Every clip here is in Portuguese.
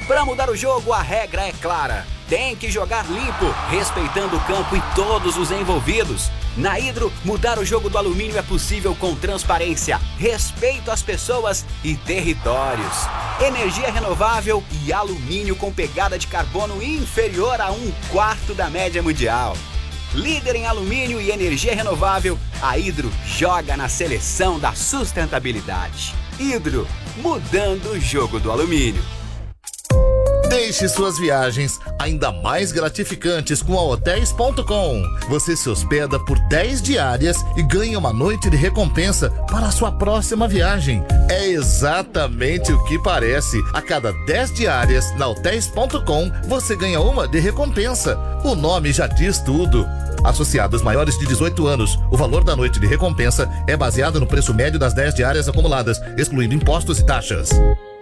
Para mudar o jogo, a regra é clara. Tem que jogar limpo, respeitando o campo e todos os envolvidos. Na Hidro, mudar o jogo do alumínio é possível com transparência, respeito às pessoas e territórios. Energia renovável e alumínio com pegada de carbono inferior a 1/4 da média mundial. Líder em alumínio e energia renovável, a Hidro joga na seleção da sustentabilidade. Hidro, mudando o jogo do alumínio. Deixe suas viagens ainda mais gratificantes com a Hotels.com. Você se hospeda por 10 diárias e ganha uma noite de recompensa para a sua próxima viagem. É exatamente o que parece. A cada 10 diárias na Hotels.com, você ganha uma de recompensa. O nome já diz tudo. Associados maiores de 18 anos, o valor da noite de recompensa é baseado no preço médio das 10 diárias acumuladas, excluindo impostos e taxas.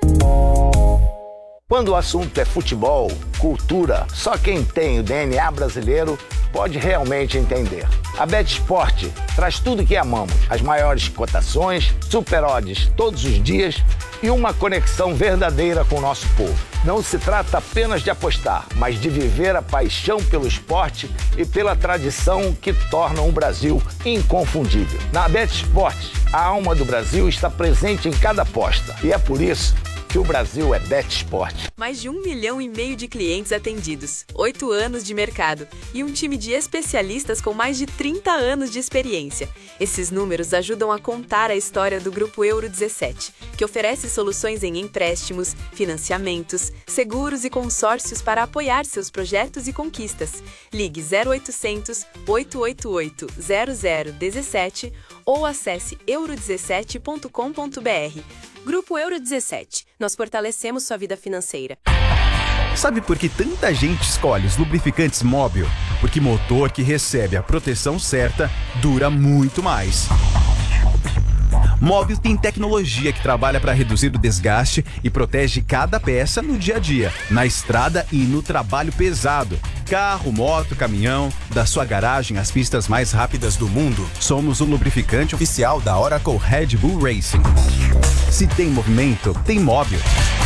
Quando o assunto é futebol, cultura, só quem tem o DNA brasileiro pode realmente entender. A BetSport traz tudo que amamos, as maiores cotações, super odds todos os dias e uma conexão verdadeira com o nosso povo. Não se trata apenas de apostar, mas de viver a paixão pelo esporte e pela tradição que tornam o Brasil inconfundível. Na BetSport, a alma do Brasil está presente em cada aposta e é por isso que o Brasil é BetSport. Mais de 1,5 milhão de clientes atendidos, 8 anos de mercado e um time de especialistas com mais de 30 anos de experiência. Esses números ajudam a contar a história do Grupo Euro 17, que oferece soluções em empréstimos, financiamentos, seguros e consórcios para apoiar seus projetos e conquistas. Ligue 0800 888 0017 ou acesse euro17.com.br. Grupo Euro 17. Nós fortalecemos sua vida financeira. Sabe por que tanta gente escolhe os lubrificantes Móbil? Porque motor que recebe a proteção certa dura muito mais. Móbil tem tecnologia que trabalha para reduzir o desgaste e protege cada peça no dia a dia, na estrada e no trabalho pesado. Carro, moto, caminhão, da sua garagem às pistas mais rápidas do mundo, somos o lubrificante oficial da Oracle Red Bull Racing. Se tem movimento, tem Móbil.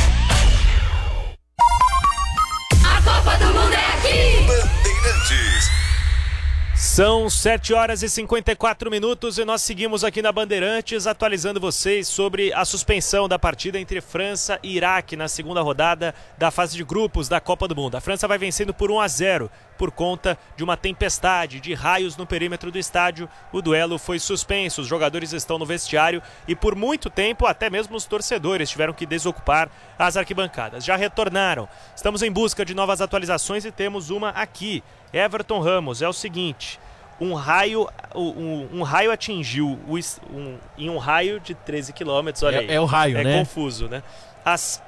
A Copa do Mundo é aqui! Bandeirantes. São 7h54 e nós seguimos aqui na Bandeirantes atualizando vocês sobre a suspensão da partida entre França e Iraque na segunda rodada da fase de grupos da Copa do Mundo. A França vai vencendo por 1-0 por conta de uma tempestade de raios no perímetro do estádio. O duelo foi suspenso, os jogadores estão no vestiário e por muito tempo até mesmo os torcedores tiveram que desocupar as arquibancadas. Já retornaram. Estamos em busca de novas atualizações e temos uma aqui. Everton Ramos, é o seguinte, um raio atingiu em um raio de 13 quilômetros, olha aí. É o raio, né? É confuso, né? Às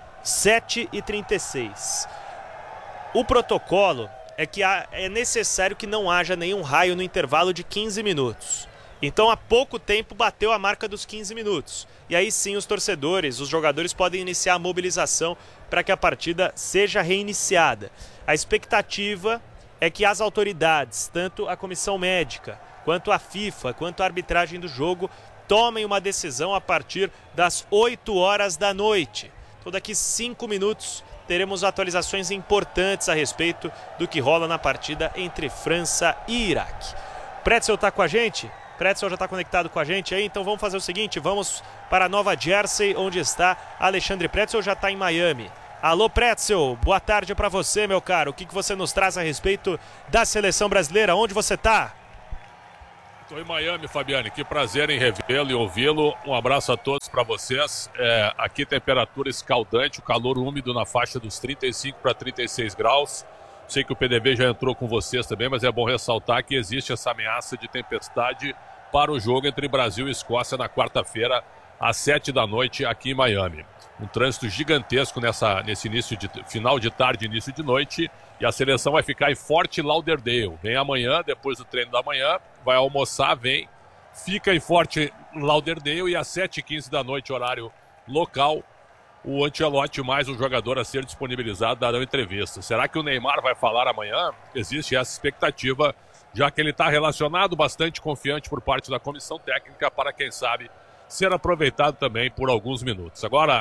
7h36. O protocolo é que é necessário que não haja nenhum raio no intervalo de 15 minutos. Então, há pouco tempo bateu a marca dos 15 minutos. E aí sim os torcedores, os jogadores podem iniciar a mobilização para que a partida seja reiniciada. A expectativa é que as autoridades, tanto a comissão médica, quanto a FIFA, quanto a arbitragem do jogo, tomem uma decisão a partir das 8 horas da noite. Então daqui 5 minutos teremos atualizações importantes a respeito do que rola na partida entre França e Iraque. Pretzel está com a gente? Pretzel já está conectado com a gente aí, então vamos fazer o seguinte, vamos para Nova Jersey, onde está Alexandre Pretzel, já está em Miami. Alô, Pretzel, boa tarde para você, meu caro. O que você nos traz a respeito da seleção brasileira? Onde você está? Estou em Miami, Fabiane. Que prazer em revê-lo e ouvi-lo. Um abraço a todos para vocês. Aqui temperatura escaldante, o calor úmido na faixa dos 35 para 36 graus. Sei que o PDV já entrou com vocês também, mas é bom ressaltar que existe essa ameaça de tempestade para o jogo entre Brasil e Escócia na quarta-feira, às 7 da noite, aqui em Miami. Um trânsito gigantesco nesse final de tarde, início de noite, e a seleção vai ficar em Fort Lauderdale. Vem amanhã, depois do treino da manhã, vai almoçar, fica em Fort Lauderdale e às 7h15 da noite, horário local, o Ancelotti mais um jogador a ser disponibilizado darão entrevista. Será que o Neymar vai falar amanhã? Existe essa expectativa, já que ele está relacionado, bastante confiante por parte da comissão técnica para, quem sabe, ser aproveitado também por alguns minutos. Agora,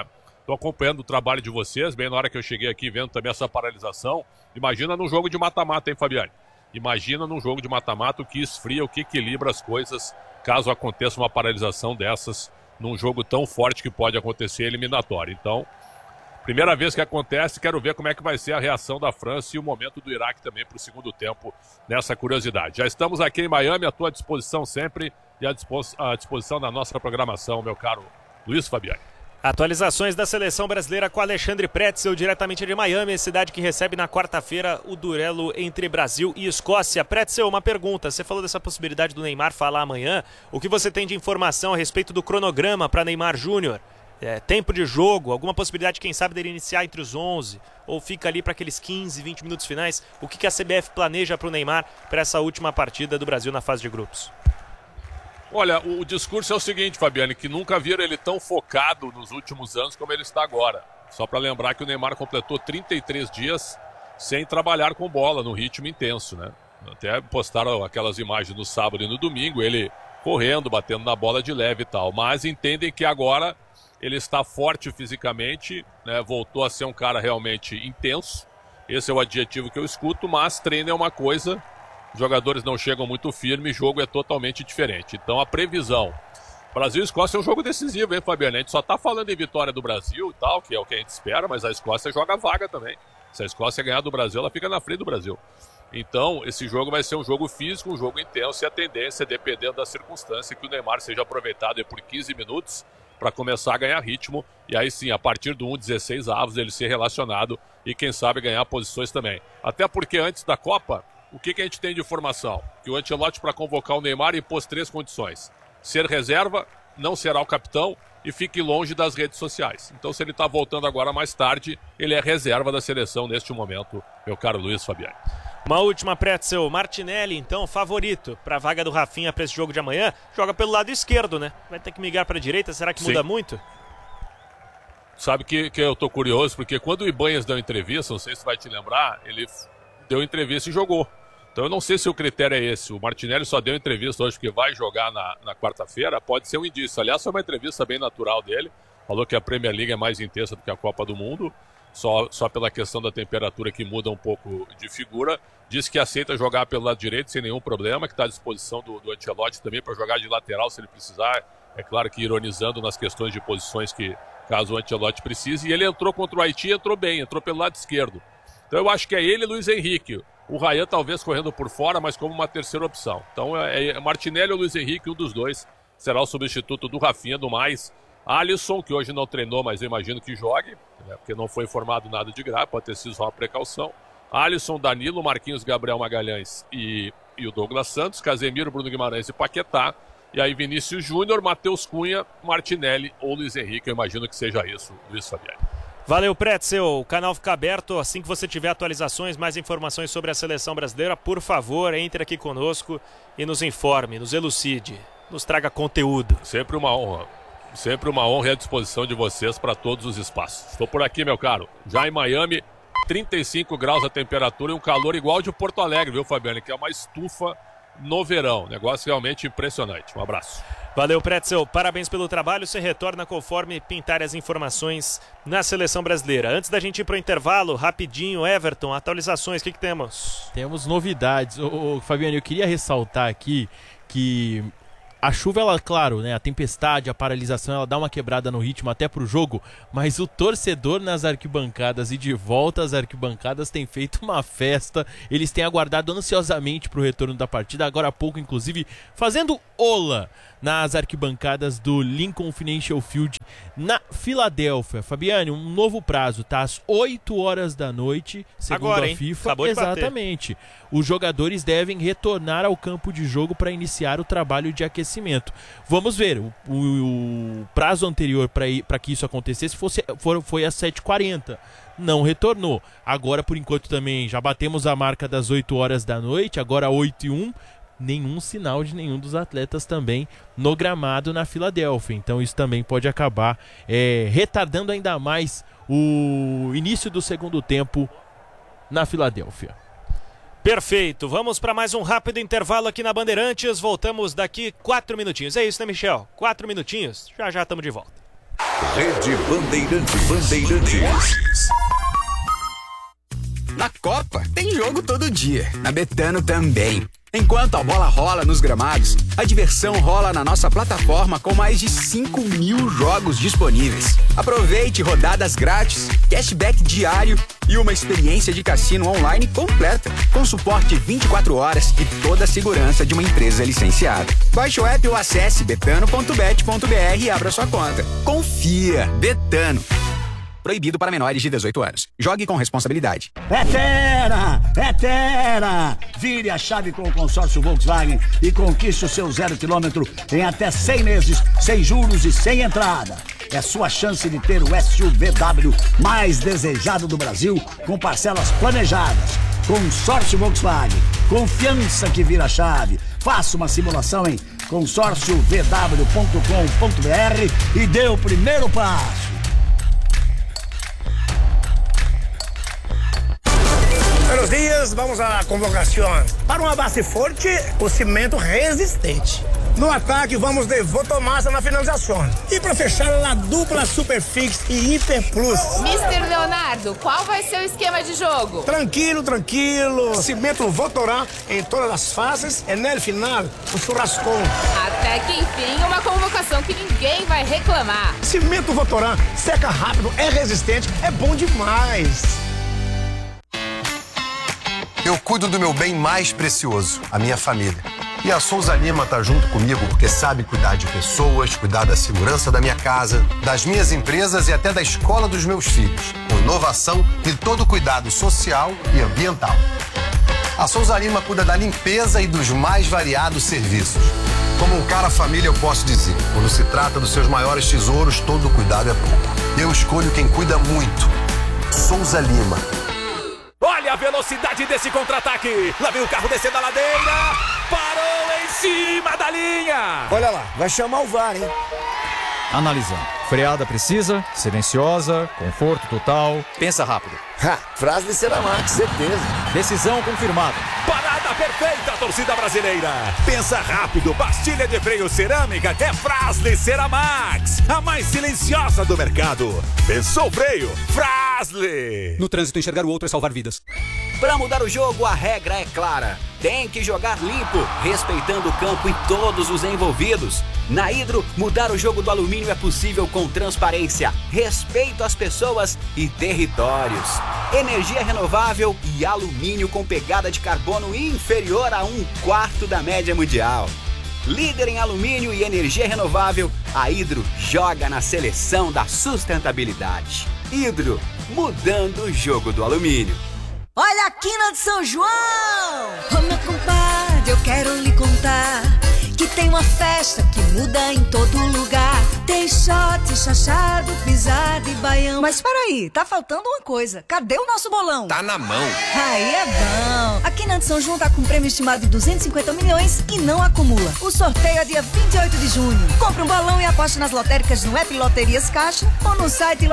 Estou acompanhando o trabalho de vocês, bem na hora que eu cheguei aqui, vendo também essa paralisação. Imagina num jogo de mata-mata, hein, Fabiane? Imagina num jogo de mata-mata o que esfria, o que equilibra as coisas, caso aconteça uma paralisação dessas, num jogo tão forte que pode acontecer eliminatório. Então, primeira vez que acontece, quero ver como é que vai ser a reação da França e o momento do Iraque também para o segundo tempo, nessa curiosidade. Já estamos aqui em Miami, à tua disposição sempre e à disposição da nossa programação, meu caro Luiz Fabiani. Atualizações da seleção brasileira com Alexandre Pretzel, diretamente de Miami, cidade que recebe na quarta-feira o duelo entre Brasil e Escócia. Pretzel, uma pergunta, você falou dessa possibilidade do Neymar falar amanhã, o que você tem de informação a respeito do cronograma para Neymar Júnior? Tempo de jogo, alguma possibilidade, quem sabe, dele iniciar entre os 11, ou fica ali para aqueles 15, 20 minutos finais? O que a CBF planeja para o Neymar para essa última partida do Brasil na fase de grupos? Olha, o discurso é o seguinte, Fabiane, que nunca viram ele tão focado nos últimos anos como ele está agora. Só para lembrar que o Neymar completou 33 dias sem trabalhar com bola, num ritmo intenso, né? Até postaram aquelas imagens no sábado e no domingo, ele correndo, batendo na bola de leve e tal. Mas entendem que agora ele está forte fisicamente, né? Voltou a ser um cara realmente intenso. Esse é o adjetivo que eu escuto, mas treino é uma coisa... Os jogadores não chegam muito firmes, o jogo é totalmente diferente. Então a previsão, Brasil e Escócia é um jogo decisivo, hein, Fabiano? A gente só está falando em vitória do Brasil e tal, que é o que a gente espera, mas a Escócia joga vaga também. Se a Escócia ganhar do Brasil, ela fica na frente do Brasil. Então esse jogo vai ser um jogo físico, um jogo intenso, e a tendência, dependendo da circunstância, que o Neymar seja aproveitado por 15 minutos para começar a ganhar ritmo, e aí sim, a partir do 1-16 avos, ele ser relacionado e quem sabe ganhar posições também. Até porque antes da Copa, o que a gente tem de informação? Que o Ancelotti, para convocar o Neymar, impôs 3 condições. Ser reserva, não será o capitão e fique longe das redes sociais. Então, se ele está voltando agora mais tarde, ele é reserva da seleção neste momento, meu caro Luiz Fabiani. Uma última, Pretzel. Martinelli, então, favorito para a vaga do Rafinha para esse jogo de amanhã. Joga pelo lado esquerdo, né? Vai ter que migrar para a direita, será que muda muito? Sabe que eu tô curioso, porque quando o Ibanez deu entrevista, não sei se vai te lembrar, ele deu entrevista e jogou. Então eu não sei se o critério é esse. O Martinelli só deu entrevista hoje porque vai jogar na quarta-feira. Pode ser um indício. Aliás, foi uma entrevista bem natural dele. Falou que a Premier League é mais intensa do que a Copa do Mundo. Só pela questão da temperatura que muda um pouco de figura. Disse que aceita jogar pelo lado direito sem nenhum problema. Que está à disposição do Ancelotti também para jogar de lateral se ele precisar. É claro que ironizando nas questões de posições que caso o Ancelotti precise. E ele entrou contra o Haiti e entrou bem. Entrou pelo lado esquerdo. Então eu acho que é ele e Luiz Henrique. O Ryan talvez correndo por fora, mas como uma terceira opção. Então é Martinelli ou Luiz Henrique, um dos dois será o substituto do Rafinha. Do mais, Alisson, que hoje não treinou, mas eu imagino que jogue, né, porque não foi informado nada de grave, pode ter sido só uma precaução. Alisson, Danilo, Marquinhos, Gabriel Magalhães e o Douglas Santos, Casemiro, Bruno Guimarães e Paquetá. E aí Vinícius Júnior, Matheus Cunha, Martinelli ou Luiz Henrique, eu imagino que seja isso, Luiz Fabiani. Valeu, Pretzel. O canal fica aberto. Assim que você tiver atualizações, mais informações sobre a seleção brasileira, por favor, entre aqui conosco e nos informe, nos elucide, nos traga conteúdo. Sempre uma honra. Sempre uma honra e à disposição de vocês para todos os espaços. Estou por aqui, meu caro. Já em Miami, 35 graus a temperatura e um calor igual de Porto Alegre, viu, Fabiano? Que é uma estufa no verão. Negócio realmente impressionante. Um abraço. Valeu, Pretzel. Parabéns pelo trabalho. Você retorna conforme pintar as informações na seleção brasileira. Antes da gente ir para o intervalo, rapidinho, Everton, atualizações, o que temos? Temos novidades. Fabiano, eu queria ressaltar aqui que a chuva, ela, claro, né, a tempestade, a paralisação, ela dá uma quebrada no ritmo até pro jogo, mas o torcedor nas arquibancadas e de volta às arquibancadas tem feito uma festa. Eles têm aguardado ansiosamente pro retorno da partida, agora há pouco, inclusive, fazendo ola nas arquibancadas do Lincoln Financial Field na Filadélfia. Fabiane, um novo prazo, tá? Às 8 horas da noite, segundo agora, a FIFA. Acabou de exatamente. Os jogadores devem retornar ao campo de jogo para iniciar o trabalho de aquecimento. Vamos ver, o prazo anterior para que isso acontecesse foi às 7h40. Não retornou. Agora, por enquanto, também já batemos a marca das 8 horas da noite, agora 8h01. Nenhum sinal de nenhum dos atletas também no gramado na Filadélfia. Então isso também pode acabar retardando ainda mais o início do segundo tempo na Filadélfia. Perfeito, vamos para mais um rápido intervalo aqui na Bandeirantes. Voltamos daqui 4 minutinhos. É isso, né, Michel? 4 minutinhos, já estamos de volta. Rede Bandeirantes. Na Copa tem jogo todo dia, na Betano também. Enquanto a bola rola nos gramados, a diversão rola na nossa plataforma com mais de 5.000 jogos disponíveis. Aproveite rodadas grátis, cashback diário e uma experiência de cassino online completa, com suporte 24 horas e toda a segurança de uma empresa licenciada. Baixe o app ou acesse betano.bet.br e abra sua conta. Confia, Betano. Proibido para menores de 18 anos. Jogue com responsabilidade. É Terra! Vire a chave com o consórcio Volkswagen e conquiste o seu 0 km em até 100 meses, sem juros e sem entrada. É sua chance de ter o SUVW mais desejado do Brasil, com parcelas planejadas. Consórcio Volkswagen. Confiança que vira chave. Faça uma simulação em consórciovw.com.br e dê o primeiro passo. Buenos dias, vamos à convocação. Para uma base forte, o cimento resistente. No ataque, vamos de Votomassa na finalização. E para fechar, a dupla Superfix e Hiper Plus. Mr. Leonardo, qual vai ser o esquema de jogo? Tranquilo. Cimento Votorá em todas as fases e no final, o churrascão. Até que enfim, uma convocação que ninguém vai reclamar. Cimento Votorá seca rápido, é resistente, é bom demais. Eu cuido do meu bem mais precioso, a minha família. E a Souza Lima tá junto comigo porque sabe cuidar de pessoas, cuidar da segurança da minha casa, das minhas empresas e até da escola dos meus filhos, com inovação e todo cuidado social e ambiental. A Souza Lima cuida da limpeza e dos mais variados serviços. Como um cara família, eu posso dizer, quando se trata dos seus maiores tesouros, todo cuidado é pouco. Eu escolho quem cuida muito. Souza Lima. Olha a velocidade desse contra-ataque. Lá vem o carro descendo a ladeira. Parou em cima da linha. Olha lá, vai chamar o VAR, hein? Analisando. Freada precisa, silenciosa, conforto total. Pensa rápido. Frase de Ceramax, certeza. Decisão confirmada. Parada perfeita, torcida brasileira. Pensa rápido, pastilha de freio cerâmica é Fras-le Ceramax, a mais silenciosa do mercado. Pensou freio? Fras-le. No trânsito, enxergar o outro é salvar vidas. Para mudar o jogo, a regra é clara. Tem que jogar limpo, respeitando o campo e todos os envolvidos. Na Hidro, mudar o jogo do alumínio é possível com transparência, respeito às pessoas e territórios. Energia renovável e alumínio com pegada de carbono inferior a 1/4 da média mundial. Líder em alumínio e energia renovável, a Hidro joga na seleção da sustentabilidade. Hidro, mudando o jogo do alumínio. Olha a quina de São João! Ô meu compadre, eu quero lhe contar que tem uma festa que muda em todo lugar. Tem shot, chachado, pisada e baião. Mas peraí, tá faltando uma coisa. Cadê o nosso bolão? Tá na mão. Aí é bom. A Quina de São João tá com um prêmio estimado de 250 milhões e não acumula. O sorteio é dia 28 de junho. Compre um bolão e aposte nas lotéricas no app Loterias Caixa ou no site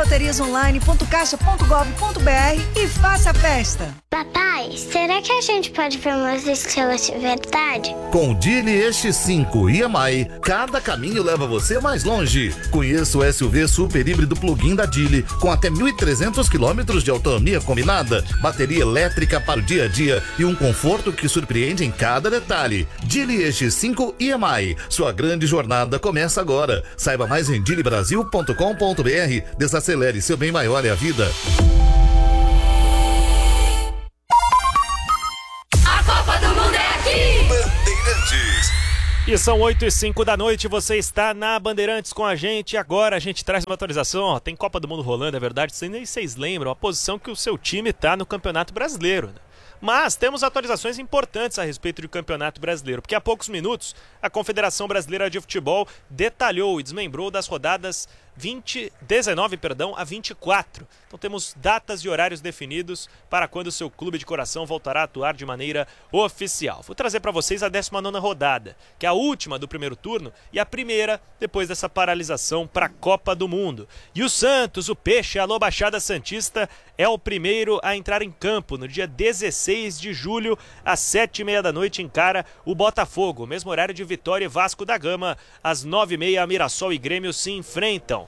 loteriasonline.caixa.gov.br e faça a festa. Papai, será que a gente pode ver umas estrelas de verdade? Com o Dili X5 e EMI, cada caminho leva você mais longe. Conheça o SUV super híbrido plug-in da Dili, com até 1.300 km de autonomia combinada, bateria elétrica para o dia a dia e um conforto que surpreende em cada detalhe. Dili X5 e EMI, sua grande jornada começa agora. Saiba mais em dilibrasil.com.br. Desacelere, seu bem maior é a vida. E são 8h05 da noite, você está na Bandeirantes com a gente. Agora a gente traz uma atualização, ó, tem Copa do Mundo rolando, é verdade, vocês lembram a posição que o seu time está no Campeonato Brasileiro, né? Mas temos atualizações importantes a respeito do Campeonato Brasileiro, porque há poucos minutos a Confederação Brasileira de Futebol detalhou e desmembrou das rodadas 19 a 24. Então temos datas e horários definidos para quando o seu clube de coração voltará a atuar de maneira oficial. Vou trazer para vocês a 19ª rodada, que é a última do primeiro turno e a primeira depois dessa paralisação para a Copa do Mundo. E o Santos, o Peixe, alô Baixada Santista, é o primeiro a entrar em campo no dia 16 de julho, às 7h30 da noite, encara o Botafogo. Mesmo horário de Vitória e Vasco da Gama, às 9h30, Mirassol e Grêmio se enfrentam.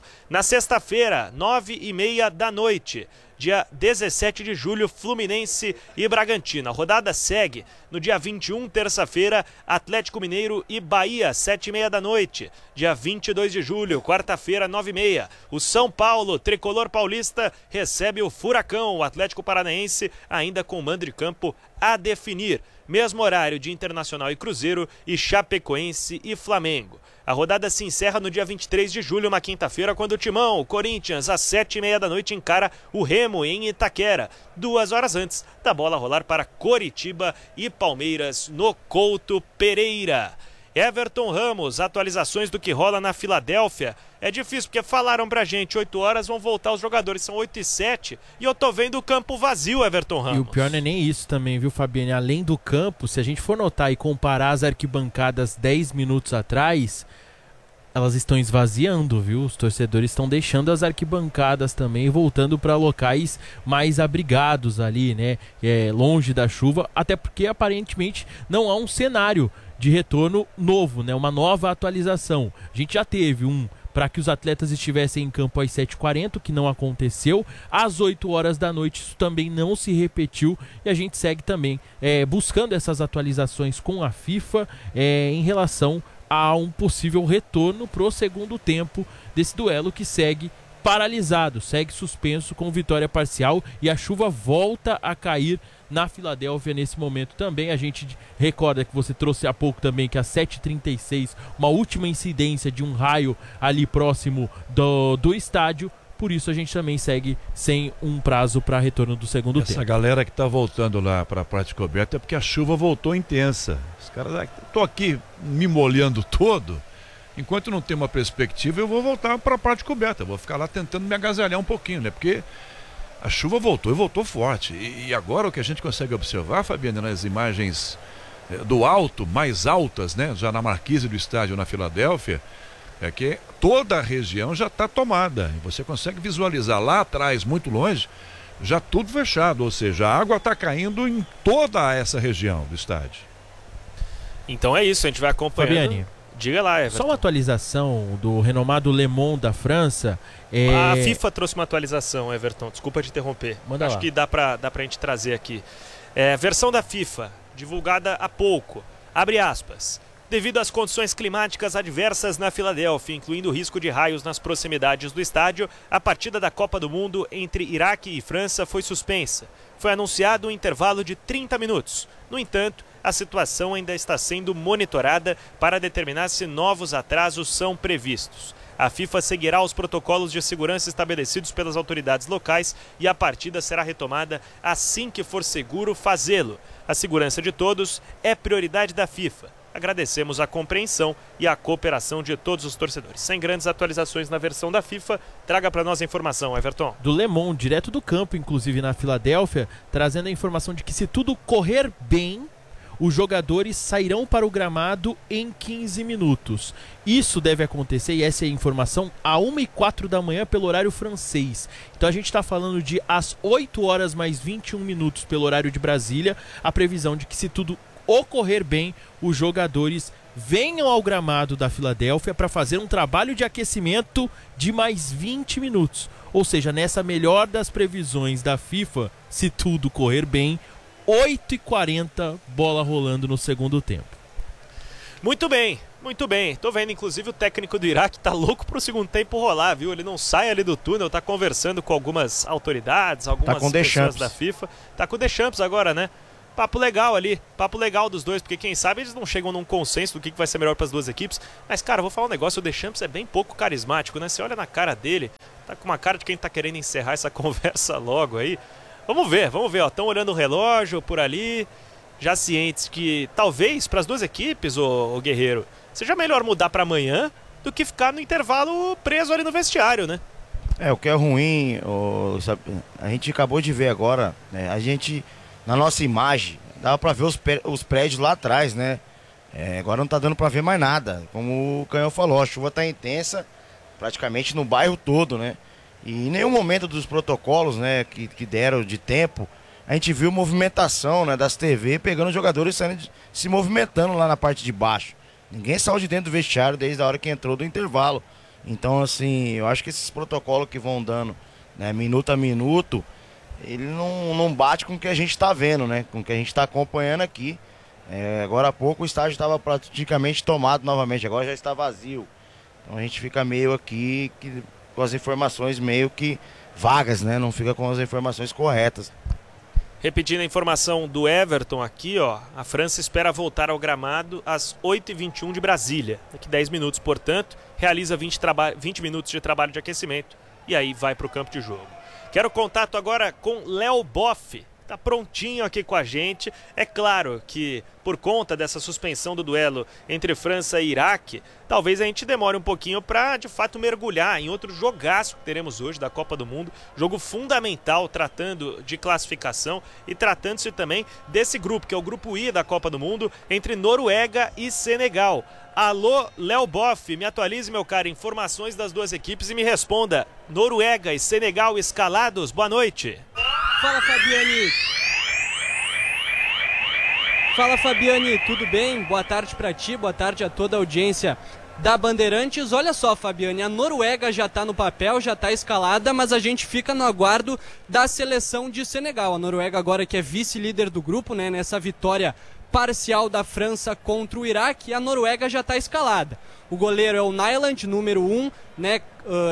Na sexta-feira, 9h30 da noite, dia 17 de julho, Fluminense e Bragantino. A rodada segue no dia 21, terça-feira, Atlético Mineiro e Bahia, 7h30 da noite. Dia 22 de julho, quarta-feira, 9h30. O São Paulo, tricolor paulista, recebe o Furacão, o Atlético Paranaense, ainda com mando de campo a definir. Mesmo horário de Internacional e Cruzeiro e Chapecoense e Flamengo. A rodada se encerra no dia 23 de julho, uma quinta-feira, quando o Timão, o Corinthians, às 7h30 da noite, encara o Remo em Itaquera, 2 horas antes da bola rolar para Coritiba e Palmeiras no Couto Pereira. Everton Ramos, atualizações do que rola na Filadélfia. É difícil, porque falaram pra gente, 8 horas vão voltar os jogadores, são 8h07, e eu tô vendo o campo vazio, Everton Ramos. E o pior não é nem isso também, viu, Fabiane? Além do campo, se a gente for notar e comparar as arquibancadas 10 minutos atrás, elas estão esvaziando, viu? Os torcedores estão deixando as arquibancadas também, voltando para locais mais abrigados ali, né? Longe da chuva, até porque aparentemente não há um cenário de retorno novo, né? Uma nova atualização. A gente já teve para que os atletas estivessem em campo às 7h40, que não aconteceu. Às 8 horas da noite isso também não se repetiu, e a gente segue também buscando essas atualizações com a FIFA em relação a um possível retorno pro segundo tempo desse duelo que segue paralisado, segue suspenso com vitória parcial, e a chuva volta a cair na Filadélfia nesse momento também. A gente recorda que você trouxe há pouco também que às 7h36 uma última incidência de um raio ali próximo do estádio. Por isso a gente também segue sem um prazo para retorno do segundo tempo. Essa galera que tá voltando lá para a parte coberta é porque a chuva voltou intensa. Os caras, tô aqui me molhando todo. Enquanto não tem uma perspectiva, eu vou voltar para a parte coberta. Eu vou ficar lá tentando me agasalhar um pouquinho, né? Porque a chuva voltou e voltou forte. E agora o que a gente consegue observar, Fabiana, nas imagens do alto, mais altas, né? Já na marquise do estádio na Filadélfia, é que toda a região já está tomada. E você consegue visualizar lá atrás, muito longe, já tudo fechado. Ou seja, a água está caindo em toda essa região do estádio. Então é isso, a gente vai acompanhando. Fabiane, diga lá, Everton. Só uma atualização do renomado Le Monde da França. A FIFA trouxe uma atualização, Everton. Desculpa te interromper. Manda Acho lá. que dá pra gente trazer aqui. Versão da FIFA, divulgada há pouco. Abre aspas. Devido às condições climáticas adversas na Filadélfia, incluindo o risco de raios nas proximidades do estádio, a partida da Copa do Mundo entre Iraque e França foi suspensa. Foi anunciado um intervalo de 30 minutos. No entanto, a situação ainda está sendo monitorada para determinar se novos atrasos são previstos. A FIFA seguirá os protocolos de segurança estabelecidos pelas autoridades locais e a partida será retomada assim que for seguro fazê-lo. A segurança de todos é prioridade da FIFA. Agradecemos a compreensão e a cooperação de todos os torcedores. Sem grandes atualizações na versão da FIFA, traga para nós a informação, Everton. Do Le Monde, direto do campo, inclusive na Filadélfia, trazendo a informação de que se tudo correr bem, os jogadores sairão para o gramado em 15 minutos. Isso deve acontecer, e essa é a informação, a 1h04 da manhã pelo horário francês. Então a gente está falando de às 8 horas mais 21 minutos pelo horário de Brasília, a previsão de que se tudo ocorrer bem, os jogadores venham ao gramado da Filadélfia para fazer um trabalho de aquecimento de mais 20 minutos. Ou seja, nessa melhor das previsões da FIFA, se tudo correr bem, 8h40, bola rolando no segundo tempo. Muito bem, muito bem. Tô vendo, inclusive, o técnico do Iraque tá louco pro segundo tempo rolar, viu? Ele não sai ali do túnel, tá conversando com algumas autoridades, algumas pessoas da FIFA. Tá com o Deschamps agora, né? Papo legal ali, papo legal dos dois, porque quem sabe eles não chegam num consenso do que vai ser melhor para as duas equipes. Mas, cara, vou falar um negócio, o Deschamps é bem pouco carismático, né? Você olha na cara dele, tá com uma cara de quem tá querendo encerrar essa conversa logo aí. Vamos ver, ó. Estão olhando o relógio por ali, já cientes que talvez para as duas equipes, ô Guerreiro, seja melhor mudar para amanhã do que ficar no intervalo preso ali no vestiário, né? O que é ruim, a gente acabou de ver agora, né? A gente, na nossa imagem, dava para ver os prédios lá atrás, né? Agora não tá dando para ver mais nada. Como o Canhão falou, a chuva tá intensa praticamente no bairro todo, né? E em nenhum momento dos protocolos, né, que deram de tempo, a gente viu movimentação, né, das TV pegando os jogadores saindo, se movimentando lá na parte de baixo. Ninguém saiu de dentro do vestiário desde a hora que entrou do intervalo. Então, assim, eu acho que esses protocolos que vão dando, né, minuto a minuto, ele não bate com o que a gente está vendo, né? Com o que a gente está acompanhando aqui. Agora há pouco o estádio estava praticamente tomado novamente, agora já está vazio. Então a gente fica meio aqui com as informações meio que vagas, né? Não fica com as informações corretas. Repetindo a informação do Everton aqui, ó, a França espera voltar ao gramado às 8h21 de Brasília. Daqui 10 minutos, portanto, realiza 20 minutos de trabalho de aquecimento e aí vai para o campo de jogo. Quero contato agora com Léo Boff. Tá prontinho aqui com a gente. É claro que por conta dessa suspensão do duelo entre França e Iraque, talvez a gente demore um pouquinho para de fato mergulhar em outro jogaço que teremos hoje da Copa do Mundo. Jogo fundamental, tratando de classificação e tratando-se também desse grupo, que é o grupo I da Copa do Mundo, entre Noruega e Senegal. Alô, Léo Boff, me atualize, meu cara, informações das duas equipes e me responda. Noruega e Senegal escalados, boa noite. Fala, Fabiane. Fala, Fabiane, tudo bem? Boa tarde pra ti, boa tarde a toda a audiência da Bandeirantes. Olha só, Fabiane, a Noruega já tá no papel, já tá escalada, mas a gente fica no aguardo da seleção de Senegal. A Noruega agora que é vice-líder do grupo, né, nessa vitória parcial da França contra o Iraque, a Noruega já está escalada. O goleiro é o Nyland, número 1, né,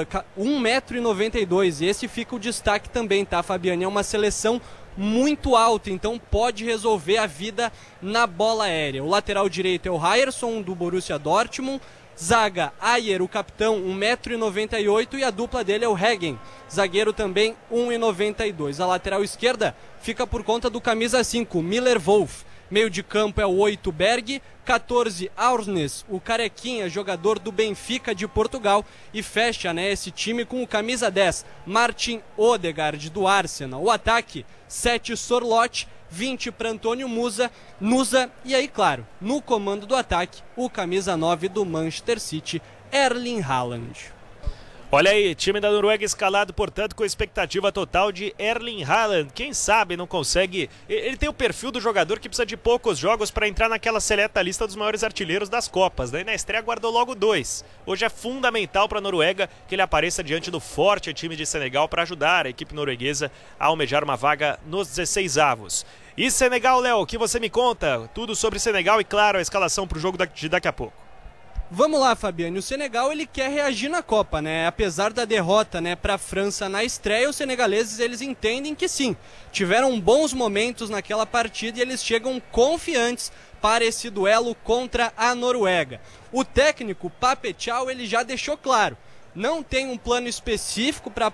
1,92 m, e esse fica o destaque também, tá, Fabiane? É uma seleção muito alta, então pode resolver a vida na bola aérea. O lateral direito é o Ryerson, do Borussia Dortmund. Zaga, Ayer, o capitão, 1,98 m, e a dupla dele é o Heggen, zagueiro também, 1,92 m. A lateral esquerda fica por conta do camisa 5, Miller-Wolf. Meio de campo é o 8, Berg, 14, Aursnes, o carequinha, jogador do Benfica de Portugal, e fecha, né, esse time com o camisa 10, Martin Odegaard, do Arsenal. O ataque, 7, Sorloth, 20 para Antônio Nusa, e aí, claro, no comando do ataque, o camisa 9 do Manchester City, Erling Haaland. Olha aí, time da Noruega escalado, portanto, com expectativa total de Erling Haaland. Quem sabe não consegue... Ele tem o perfil do jogador que precisa de poucos jogos para entrar naquela seleta lista dos maiores artilheiros das Copas. Daí na estreia guardou logo 2. Hoje é fundamental para a Noruega que ele apareça diante do forte time de Senegal para ajudar a equipe norueguesa a almejar uma vaga nos 16avos. E Senegal, Léo, o que você me conta? Tudo sobre Senegal e, claro, a escalação para o jogo de daqui a pouco. Vamos lá, Fabiane, o Senegal ele quer reagir na Copa, né? Apesar da derrota, né, para a França na estreia, os senegaleses eles entendem que sim, tiveram bons momentos naquela partida e eles chegam confiantes para esse duelo contra a Noruega. O técnico Pape Thiaw ele já deixou claro, não tem um plano específico para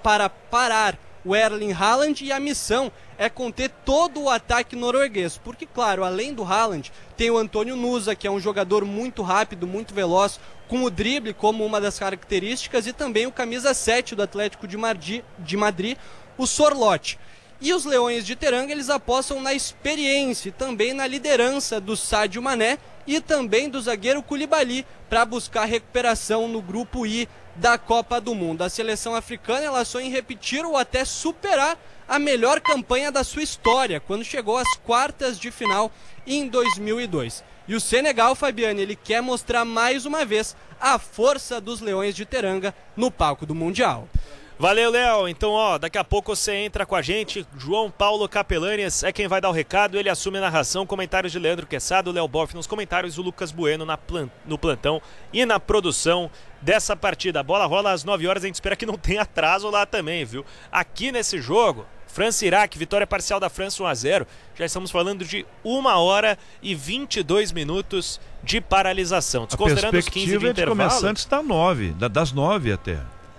parar o Erling Haaland, e a missão é conter todo o ataque norueguês, porque claro, além do Haaland, tem o Antônio Nusa, que é um jogador muito rápido, muito veloz, com o drible como uma das características, e também o camisa 7 do Atlético de Madrid, o Sorloth. E os Leões de Teranga, eles apostam na experiência e também na liderança do Sadio Mané e também do zagueiro Koulibaly para buscar recuperação no grupo I da Copa do Mundo. A seleção africana ela sonha em repetir ou até superar a melhor campanha da sua história, quando chegou às quartas de final em 2002. E o Senegal, Fabiane, ele quer mostrar mais uma vez a força dos Leões de Teranga no palco do Mundial. Valeu, Léo. Então, ó, daqui a pouco você entra com a gente. João Paulo Capelanes é quem vai dar o recado. Ele assume a narração. Comentários de Leandro Quezado, Léo Boff nos comentários, o Lucas Bueno no plantão e na produção dessa partida. A bola rola às 9 horas. A gente espera que não tenha atraso lá também, viu? Aqui nesse jogo, França e Iraque, vitória parcial da França 1-0. Já estamos falando de 1 hora e 22 minutos de paralisação. Desconsiderando os 15 de intervalo. Começar antes das 9, das 9 até.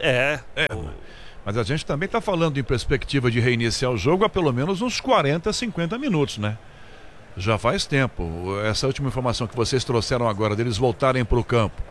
Mas a gente também está falando em perspectiva de reiniciar o jogo há pelo menos uns 40, 50 minutos, né? Já faz tempo. Essa última informação que vocês trouxeram agora, deles voltarem para o campo.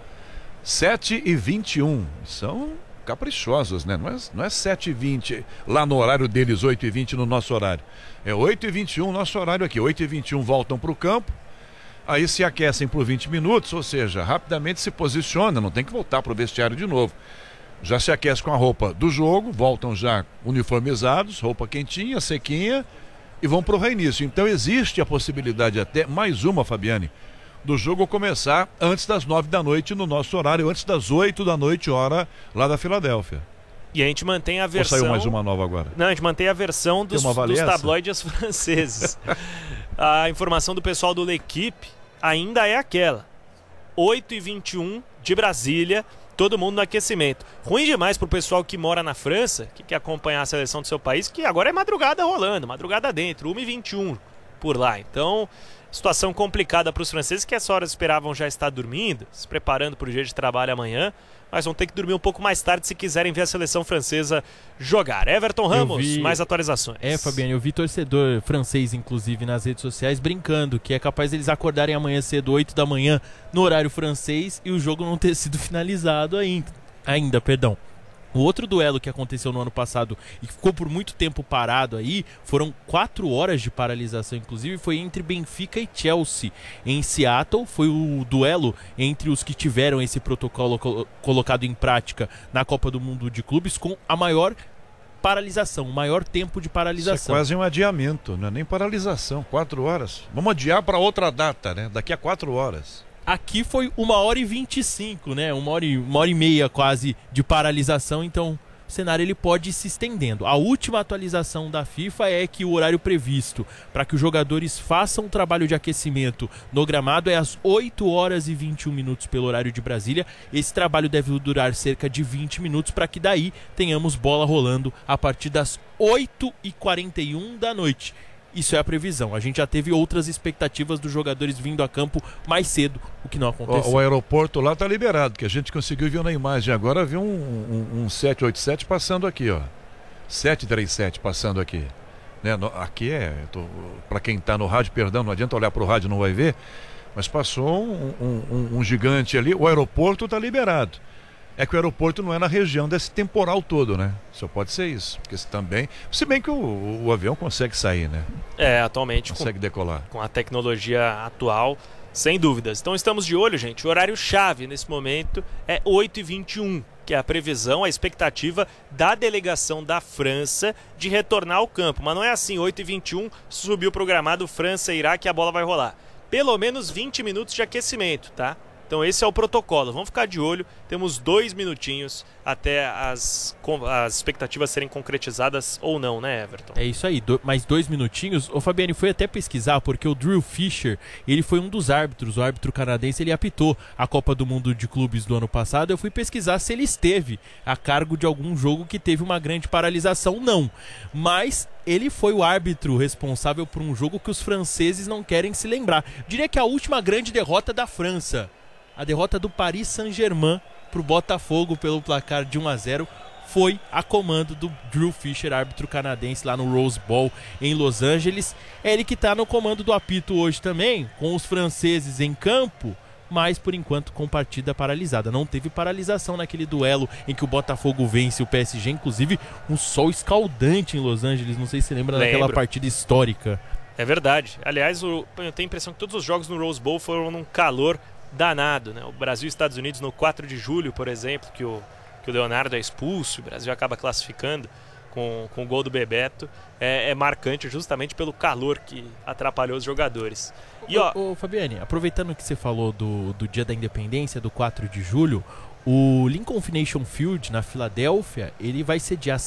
7h21. São caprichosos, né? Não é 7h20 lá no horário deles, 8h20 no nosso horário. É 8h21 nosso horário aqui. 8h21 voltam para o campo. Aí se aquecem por 20 minutos, ou seja, rapidamente se posiciona, não tem que voltar para o vestiário de novo. Já se aquece com a roupa do jogo, voltam já uniformizados, roupa quentinha, sequinha, e vão para o reinício. Então existe a possibilidade até, mais uma, Fabiane, do jogo começar antes das 9 da noite no nosso horário, antes das 8 da noite, hora lá da Filadélfia. E a gente mantém a versão... Ou saiu mais uma nova agora? Não, a gente mantém a versão dos tabloides franceses. A informação do pessoal do L'Equipe ainda é aquela. 8h21 de Brasília, todo mundo no aquecimento. Ruim demais pro pessoal que mora na França, que quer acompanhar a seleção do seu país, que agora é madrugada rolando, madrugada dentro, 1h21 por lá. Então, situação complicada para os franceses, que essa hora esperavam já estar dormindo, se preparando para o dia de trabalho amanhã, mas vão ter que dormir um pouco mais tarde se quiserem ver a seleção francesa jogar. Everton Ramos, mais atualizações. Fabiano, eu vi torcedor francês, inclusive, nas redes sociais, brincando que é capaz deles acordarem amanhã cedo, 8 da manhã, no horário francês, e o jogo não ter sido finalizado ainda. O outro duelo que aconteceu no ano passado e que ficou por muito tempo parado aí, foram 4 horas de paralisação, inclusive, foi entre Benfica e Chelsea. Em Seattle, foi o duelo entre os que tiveram esse protocolo colocado em prática na Copa do Mundo de Clubes com a maior paralisação, o maior tempo de paralisação. Isso é quase um adiamento, não é nem paralisação, 4 horas. Vamos adiar para outra data, né? Daqui a 4 horas. Aqui foi 1h25, né? 1h30 quase de paralisação, então o cenário ele pode ir se estendendo. A última atualização da FIFA é que o horário previsto para que os jogadores façam o trabalho de aquecimento no gramado é às 8h21 pelo horário de Brasília. Esse trabalho deve durar cerca de 20 minutos para que daí tenhamos bola rolando a partir das 8h41 da noite. Isso é a previsão. A gente já teve outras expectativas dos jogadores vindo a campo mais cedo, o que não aconteceu. O aeroporto lá está liberado, que a gente conseguiu ver na imagem. Agora viu um 787 passando aqui, ó. 737 passando aqui. Né? Aqui para quem está no rádio, perdão, não adianta olhar para o rádio, não vai ver, mas passou um gigante ali. O aeroporto está liberado. É que o aeroporto não é na região desse temporal todo, né? Só pode ser isso. Porque também. Se bem que o avião consegue sair, né? Atualmente. Consegue decolar. Com a tecnologia atual, sem dúvidas. Então estamos de olho, gente. O horário-chave nesse momento é 8h21, que é a previsão, a expectativa da delegação da França de retornar ao campo. Mas não é assim, 8h21, subiu o programado França-Iraque e a bola vai rolar. Pelo menos 20 minutos de aquecimento, tá? Então esse é o protocolo, vamos ficar de olho, temos 2 minutinhos até as expectativas serem concretizadas ou não, né, Everton? É isso aí, mais 2 minutinhos. O Fabiano foi até pesquisar, porque o Drew Fisher, ele foi um dos árbitros, o árbitro canadense, ele apitou a Copa do Mundo de Clubes do ano passado. Eu fui pesquisar se ele esteve a cargo de algum jogo que teve uma grande paralisação, não. Mas ele foi o árbitro responsável por um jogo que os franceses não querem se lembrar. Eu diria que a última grande derrota da França, a derrota do Paris Saint-Germain para o Botafogo pelo placar de 1-0, foi a comando do Drew Fisher, árbitro canadense lá no Rose Bowl em Los Angeles. É ele que está no comando do apito hoje também, com os franceses em campo, mas por enquanto com partida paralisada. Não teve paralisação naquele duelo em que o Botafogo vence o PSG, inclusive um sol escaldante em Los Angeles, não sei se você lembra daquela partida histórica. É verdade. Aliás, eu tenho a impressão que todos os jogos no Rose Bowl foram num calor danado, né? O Brasil e Estados Unidos no 4 de julho, por exemplo, que o Leonardo é expulso, o Brasil acaba classificando com o gol do Bebeto, é marcante justamente pelo calor que atrapalhou os jogadores. E ô Fabiane, aproveitando que você falou do Dia da Independência, do 4 de julho, o Lincoln Financial Field na Filadélfia, ele vai sediar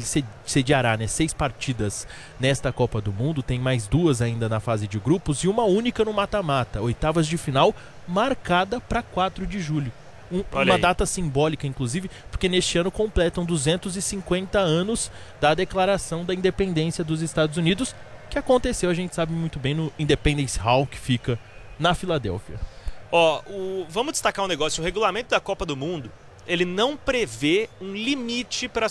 sediará 6 partidas nesta Copa do Mundo, tem mais 2 ainda na fase de grupos e uma única no mata-mata, oitavas de final, marcada para 4 de julho. Uma data simbólica, inclusive, porque neste ano completam 250 anos da Declaração da Independência dos Estados Unidos, que aconteceu, a gente sabe muito bem, no Independence Hall, que fica na Filadélfia. Vamos destacar um negócio. O regulamento da Copa do Mundo, ele não prevê um limite para